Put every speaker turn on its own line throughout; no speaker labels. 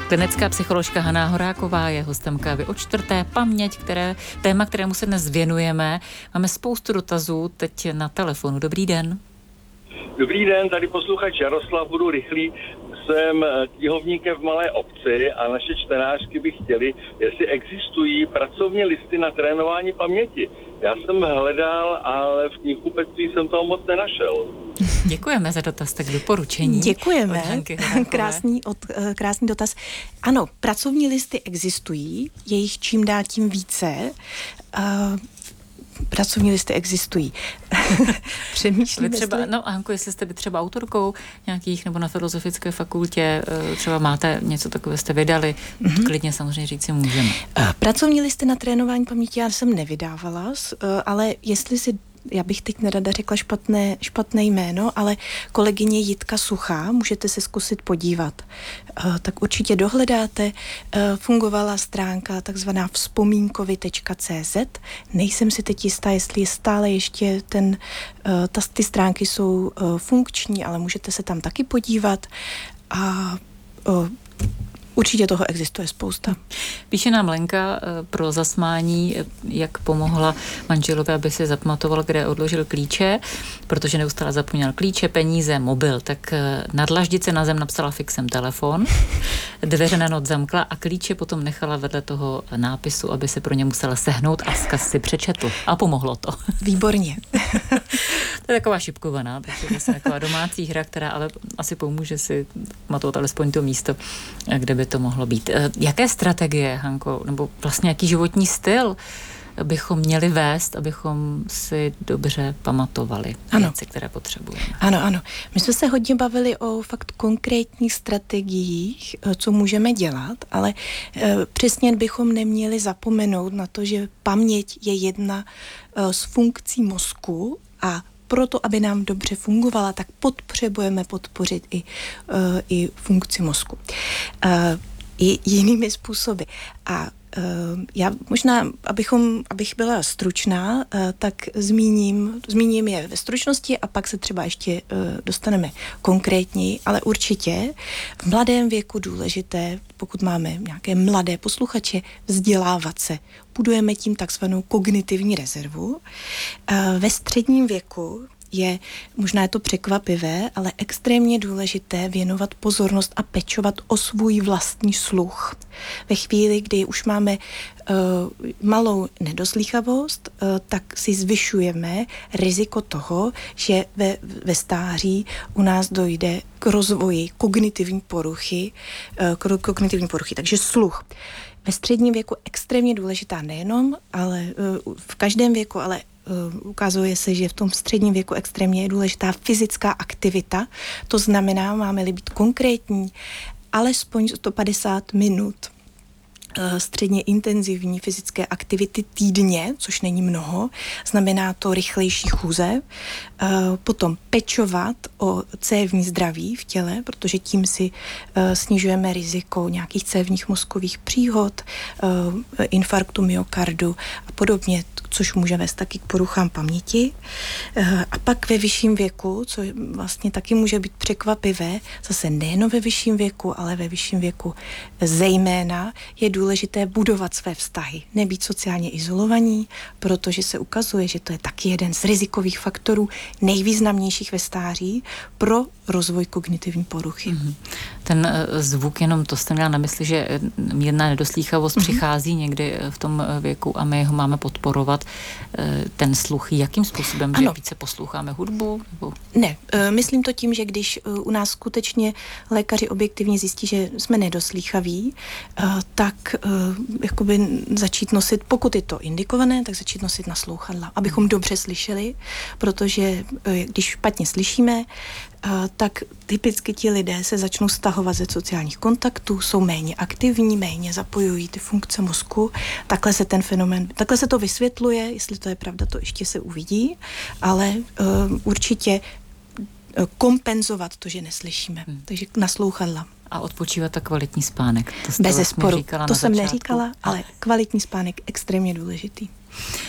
Klinická psycholožka Hana Horáková je hostem Kávy o čtvrté. Paměť, téma, kterému se dnes věnujeme. Máme spoustu dotazů teď na telefonu. Dobrý den.
Dobrý den, tady posluchač Jaroslav, budu rychlý. Jsem knihovníkem v malé obci a naše čtenářky by chtěli, jestli existují pracovní listy na trénování paměti. Já jsem hledal, ale v knihkupectví jsem toho moc nenašel.
Děkujeme za dotaz, tak doporučení.
Děkujeme, krásný dotaz. Ano, pracovní listy existují, je jich čím dál tím více. Pracovní listy existují. Přemýšlím,
Hanko, jestli jste by třeba autorkou nějakých, nebo na filozofické fakultě, třeba máte něco takové, jste vydali, klidně samozřejmě říct si můžeme.
Pracovní listy na trénování paměti já jsem nevydávala, ale jestli si já bych teď nerada řekla špatné jméno, ale kolegyně Jitka Suchá, můžete se zkusit podívat. Tak určitě dohledáte, fungovala stránka takzvaná vzpomínkovy.cz. Nejsem si teď jistá, jestli je stále ještě ty stránky jsou funkční, ale můžete se tam taky podívat a určitě toho existuje spousta.
Píše nám Lenka pro zasmání, jak pomohla manželovi, aby si zapamatoval, kde odložil klíče, protože neustále zapomněl klíče, peníze, mobil. Tak na dlaždici na zem napsala fixem telefon, dveře na noc zamkla a klíče potom nechala vedle toho nápisu, aby se pro ně musela sehnout a vzkaz si přečetl. A pomohlo to.
Výborně.
To je taková šipkovaná, takže vlastně taková domácí hra, která ale asi pomůže si pamatovat alespoň to místo, kde by to mohlo být. Jaké strategie, Hanko, nebo vlastně jaký životní styl bychom měli vést, abychom si dobře pamatovali věci, které potřebujeme?
Ano. My jsme se hodně bavili o fakt konkrétních strategiích, co můžeme dělat, ale přesně bychom neměli zapomenout na to, že paměť je jedna z funkcí mozku a proto, aby nám dobře fungovala, tak potřebujeme podpořit i funkci mozku. I jinými způsoby. A já možná, abych byla stručná, tak zmíním je ve stručnosti a pak se třeba ještě dostaneme konkrétněji, ale určitě v mladém věku důležité, pokud máme nějaké mladé posluchače, vzdělávat se. Budujeme tím takzvanou kognitivní rezervu. Ve středním věku možná je to překvapivé, ale extrémně důležité věnovat pozornost a pečovat o svůj vlastní sluch. Ve chvíli, kdy už máme malou nedoslýchavost, tak si zvyšujeme riziko toho, že ve stáří u nás dojde k rozvoji kognitivní poruchy. Takže sluch. Ve středním věku extrémně důležitá nejenom, ale v každém věku, ale ukazuje se, že v tom středním věku extrémně je důležitá fyzická aktivita. To znamená, máme-li být konkrétní, alespoň 150 minut středně intenzivní fyzické aktivity týdně, což není mnoho, znamená to rychlejší chůze, potom pečovat o cévní zdraví v těle, protože tím si snižujeme riziko nějakých cévních mozkových příhod, infarktu myokardu a podobně, což může vést taky k poruchám paměti. A pak ve vyšším věku, co vlastně taky může být překvapivé, zase nejen ve vyšším věku, ale ve vyšším věku zejména je důležité budovat své vztahy, nebýt sociálně izolovaní, protože se ukazuje, že to je taky jeden z rizikových faktorů nejvýznamnějších ve stáří pro rozvoj kognitivní poruchy.
Ten zvuk, jenom to jste měla na mysli, že mírná nedoslýchavost přichází někdy v tom věku a my ho máme podporovat. Ten sluch, jakým způsobem, že více posloucháme hudbu? Nebo?
Ne, myslím to tím, že když u nás skutečně lékaři objektivně zjistí, že jsme nedoslýchaví, tak jakoby začít nosit, pokud je to indikované, tak začít nosit naslouchadla, abychom dobře slyšeli, protože když špatně slyšíme, tak typicky ti lidé se začnou stahovat ze sociálních kontaktů, jsou méně aktivní, méně zapojují ty funkce mozku. Takhle se to vysvětluje, jestli to je pravda, to ještě se uvidí, ale určitě kompenzovat to, že neslyšíme. Takže naslouchadla.
A odpočívat a kvalitní spánek.
Bezesporu. To jsem neříkala, ale kvalitní spánek extrémně důležitý.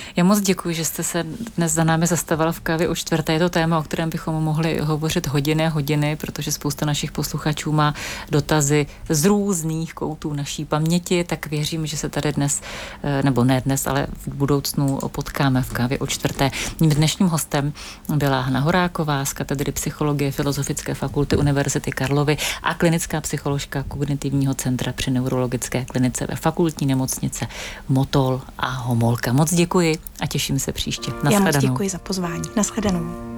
Já moc děkuji, že jste se dnes za námi zastavila v Kávě o čtvrté. Je to téma, o kterém bychom mohli hovořit hodiny a hodiny, protože spousta našich posluchačů má dotazy z různých koutů naší paměti, tak věřím, že se tady dnes, nebo ne dnes, ale v budoucnu potkáme v Kávě o čtvrté. Mým dnešním hostem byla Hana Horáková z katedry psychologie Filozofické fakulty Univerzity Karlovy a klinická psycholožka Kognitivního centra při neurologické klinice ve fakultní nemocnice Motol a Homolka. Moc děkuji a těším se příště.
Já moc děkuji za pozvání. Nashledanou.